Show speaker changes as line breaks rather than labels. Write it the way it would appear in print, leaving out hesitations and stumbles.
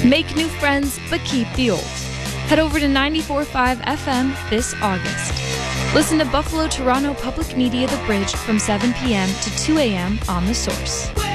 Make new friends, but keep the old. Head over to 94.5 FM this August. Listen to Buffalo Toronto Public Media The Bridge from 7 p.m. to 2 a.m. on The Source.